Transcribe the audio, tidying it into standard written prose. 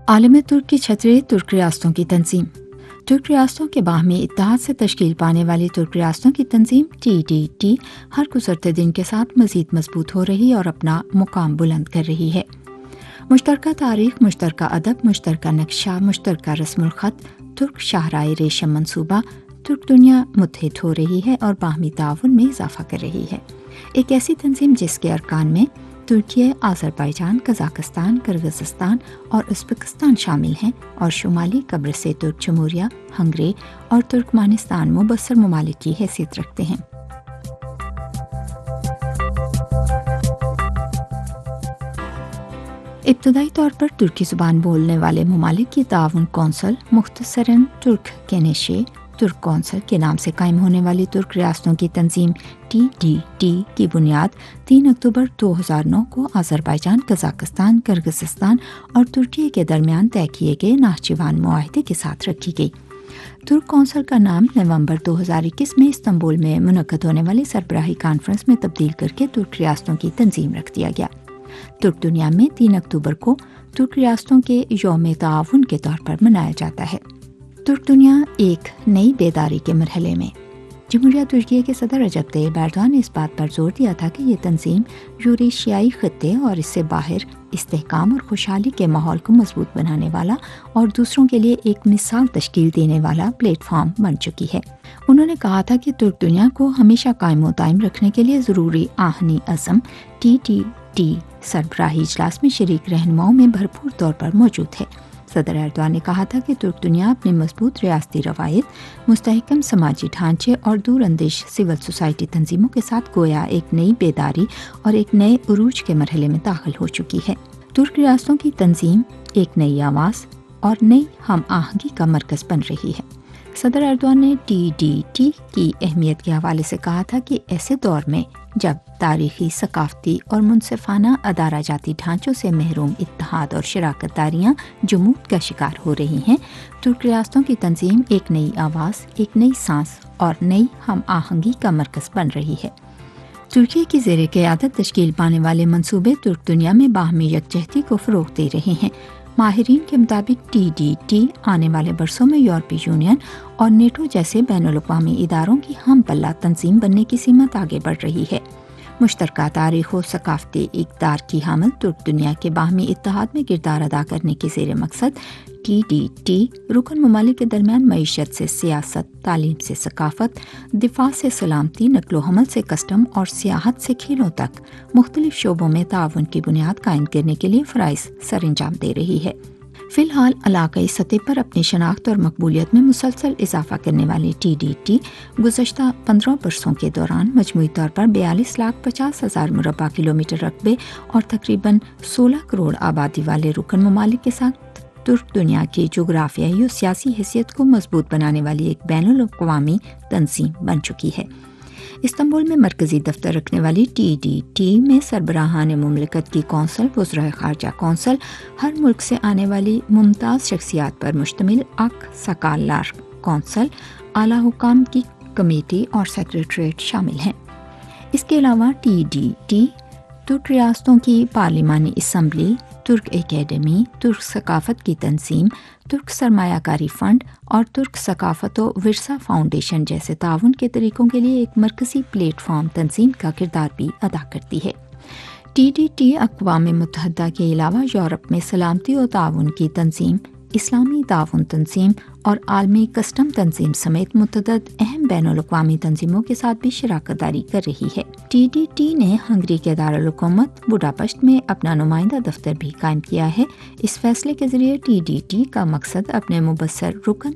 عالم ترک کی چھتری ترک ریاستوں کی تنظیم۔ ترک ریاستوں کے باہمی اتحاد سے تشکیل پانے والی ترک ریاستوں کی تنظیم TDT ہر گزرتے دن کے ساتھ مزید مضبوط ہو رہی اور اپنا مقام بلند کر رہی ہے۔ مشترکہ تاریخ، مشترکہ ادب، مشترکہ نقشہ، مشترکہ رسم الخط، ترک شاہراہ ریشم منصوبہ، ترک دنیا متحد ہو رہی ہے اور باہمی تعاون میں اضافہ کر رہی ہے۔ ایک ایسی تنظیم جس کے ارکان میں ترکیہ، آذربائیجان، قزاقستان، کرغزستان اور ازبکستان شامل ہیں اور شمالی قبرص سے ترک جمہوریہ، ہنگری اور ترکمانستان مبصر ممالک کی حیثیت رکھتے ہیں۔ ابتدائی طور پر ترکی زبان بولنے والے ممالک کی تعاون کونسل، مختصراً ترک کینیشے ترک کونسل کے نام سے قائم ہونے والی ترک ریاستوں کی تنظیم TDT کی بنیاد 3 اکتوبر 2009 کو آذربائیجان، قزاقستان، کرغزستان اور ترکیہ کے درمیان طے کیے گئے ناہچیوان معاہدے کے ساتھ رکھی گئی۔ ترک کونسل کا نام نومبر 2021 میں استنبول میں منعقد ہونے والی سربراہی کانفرنس میں تبدیل کر کے ترک ریاستوں کی تنظیم رکھ دیا گیا۔ ترک دنیا میں 3 اکتوبر کو ترک ریاستوں کے یوم تعاون کے طور پر منایا جاتا ہے۔ ترک دنیا ایک نئی بیداری کے مرحلے میں۔ جمہوریہ ترکیہ کے صدر رجب طیب ایردوان نے اس بات پر زور دیا تھا کہ یہ تنظیم یوریشیائی خطے اور اس سے باہر استحکام اور خوشحالی کے ماحول کو مضبوط بنانے والا اور دوسروں کے لیے ایک مثال تشکیل دینے والا پلیٹ فارم بن چکی ہے۔ انہوں نے کہا تھا کہ ترک دنیا کو ہمیشہ قائم و دائم رکھنے کے لیے ضروری آہنی عزم TDT سربراہی اجلاس میں شریک رہنماؤں میں بھرپور طور پر موجود ہے۔ صدر ایردوان نے کہا تھا کہ ترک دنیا اپنی مضبوط ریاستی روایت، مستحکم سماجی ڈھانچے اور دور اندیش سول سوسائٹی تنظیموں کے ساتھ گویا ایک نئی بیداری اور ایک نئے عروج کے مرحلے میں داخل ہو چکی ہے۔ ترک ریاستوں کی تنظیم ایک نئی آواز اور نئی ہم آہنگی کا مرکز بن رہی ہے۔ صدر ایردوان نے TDT کی اہمیت کے حوالے سے کہا تھا کہ ایسے دور میں جب تاریخی، ثقافتی اور منصفانہ ادارہ جاتی ڈھانچوں سے محروم اتحاد اور شراکت داریاں جمود کا شکار ہو رہی ہیں، ترک ریاستوں کی تنظیم ایک نئی آواز، ایک نئی سانس اور نئی ہم آہنگی کا مرکز بن رہی ہے۔ ترکی کی زیر قیادت تشکیل پانے والے منصوبے ترک دنیا میں باہمی یکجہتی کو فروغ دے رہے ہیں۔ ماہرین کے مطابق TDT آنے والے برسوں میں یورپی یونین اور نیٹو جیسے بین الاقوامی اداروں کی ہم پلہ تنظیم بننے کی سمت آگے بڑھ رہی ہے۔ مشترکہ تاریخ و ثقافتی اقدار کی حامل ترک دنیا کے باہمی اتحاد میں کردار ادا کرنے کے زیر مقصد TDT رکن ممالک کے درمیان معیشت سے سیاست، تعلیم سے ثقافت، دفاع سے سلامتی، نقل و حمل سے کسٹم اور سیاحت سے کھیلوں تک مختلف شعبوں میں تعاون کی بنیاد قائم کرنے کے لیے فرائض سر انجام دے رہی ہے۔ فی الحال علاقائی سطح پر اپنی شناخت اور مقبولیت میں مسلسل اضافہ کرنے والی TDT گزشتہ 15 برسوں کے دوران مجموعی طور پر 42,50,000 مربع کلومیٹر رقبے اور تقریباً 16 کروڑ آبادی والے رکن ممالک کے ساتھ ترک دنیا کی جغرافیائی اور سیاسی حیثیت کو مضبوط بنانے والی ایک بین الاقوامی تنظیم بن چکی ہے۔ استنبول میں مرکزی دفتر رکھنے والی TDT میں سربراہان مملکت کی کونسل، وزرائے خارجہ کونسل، ہر ملک سے آنے والی ممتاز شخصیات پر مشتمل اک سکالار کونسل، اعلیٰ حکام کی کمیٹی اور سیکریٹریٹ شامل ہیں۔ اس کے علاوہ TDT ترک ریاستوں کی پارلیمانی اسمبلی، ترک اکیڈمی، ترک ثقافت کی تنظیم، ترک سرمایہ کاری فنڈ اور ترک ثقافت و ورثہ فاؤنڈیشن جیسے تعاون کے طریقوں کے لیے ایک مرکزی پلیٹ فارم تنظیم کا کردار بھی ادا کرتی ہے۔ TDT اقوام متحدہ کے علاوہ یورپ میں سلامتی و تعاون کی تنظیم، اسلامی تعاون تنظیم اور عالمی کسٹم تنظیم سمیت متعدد اہم بین الاقوامی تنظیموں کے ساتھ بھی شراکت داری کر رہی ہے۔ TDT نے ہنگری کے دارالحکومت بڈاپشت میں اپنا نمائندہ دفتر بھی قائم کیا ہے۔ اس فیصلے کے ذریعے TDT کا مقصد اپنے مبصر رکن